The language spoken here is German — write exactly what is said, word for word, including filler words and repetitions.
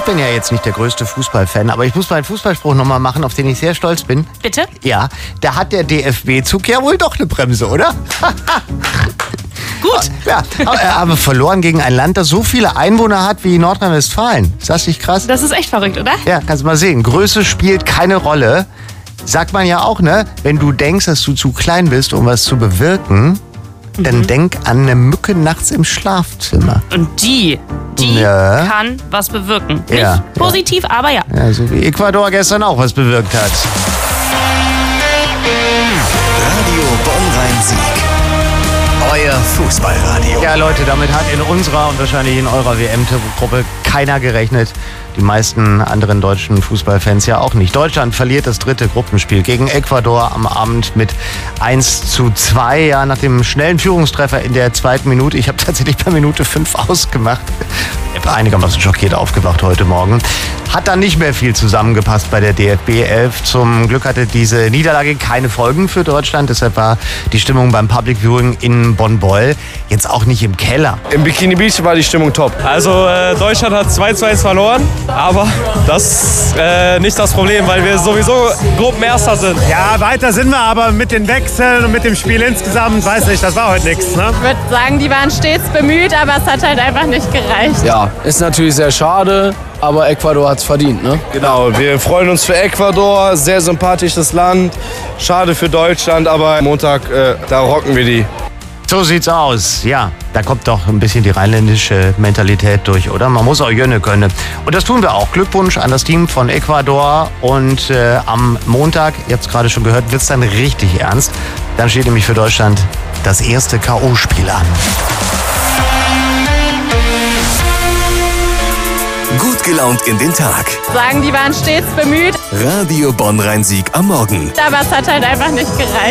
bin ja jetzt nicht der größte Fußballfan, aber ich muss mal einen Fußballspruch nochmal machen, auf den ich sehr stolz bin. Bitte? Ja, da hat der D F B-Zug ja wohl doch eine Bremse, oder? Gut. Ja, aber verloren gegen ein Land, das so viele Einwohner hat wie Nordrhein-Westfalen. Ist das nicht krass? Das ist echt verrückt, oder? Ja, kannst du mal sehen. Größe spielt keine Rolle. Sagt man ja auch, ne? Wenn du denkst, dass du zu klein bist, um was zu bewirken, mhm. dann denk an eine Mücke nachts im Schlafzimmer. Und die, die Ja. kann was bewirken. Nicht Ja, positiv, aber ja. Ja, so wie Ecuador gestern auch was bewirkt hat. Radio Bonn-Rhein-Sieg. Euer Fußballradio. Ja, Leute, damit hat in unserer und wahrscheinlich in eurer W M-Gruppe keiner gerechnet. Die meisten anderen deutschen Fußballfans ja auch nicht. Deutschland verliert das dritte Gruppenspiel gegen Ecuador am Abend mit eins zu zwei. Ja, nach dem schnellen Führungstreffer in der zweiten Minute. Ich habe tatsächlich bei Minute fünf ausgemacht. Ich war einigermaßen schockiert aufgewacht heute Morgen. Hat dann nicht mehr viel zusammengepasst bei der D F B elf. Zum Glück hatte diese Niederlage keine Folgen für Deutschland. Deshalb war die Stimmung beim Public Viewing in Bonn-Boll jetzt auch nicht im Keller. Im Bikini Beach war die Stimmung top. Also äh, Deutschland hat zwei zu eins verloren, aber das ist äh, nicht das Problem, weil wir sowieso Gruppenerster sind. Ja, weiter sind wir, aber mit den Wechseln und mit dem Spiel insgesamt, weiß nicht, das war heute nichts. Ne? Ich würde sagen, die waren stets bemüht, aber es hat halt einfach nicht gereicht. Ja, ist natürlich sehr schade, aber Ecuador hat es verdient, ne? Genau, wir freuen uns für Ecuador, sehr sympathisches Land. Schade für Deutschland, aber Montag, äh, da rocken wir die. So sieht's aus. Ja, da kommt doch ein bisschen die rheinländische Mentalität durch, oder? Man muss auch Jönne können. Und das tun wir auch. Glückwunsch an das Team von Ecuador. Und äh, am Montag, ihr habt es gerade schon gehört, wird's dann richtig ernst. Dann steht nämlich für Deutschland das erste K O-Spiel an. Gut gelaunt in den Tag. Sagen, die waren stets bemüht, Radio Bonn-Rhein-Sieg am Morgen. aber es hat halt einfach nicht gereicht.